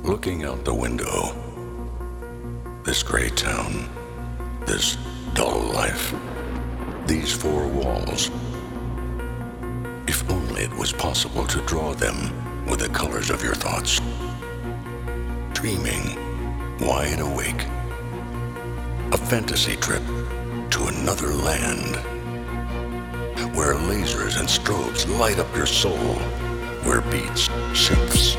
Looking out the window, this gray town, this dull life, these four walls. If only it was possible to draw them with the colors of your thoughts. Dreaming, wide awake. A fantasy trip to another land, where lasers and strobes light up your soul, where beats, synths,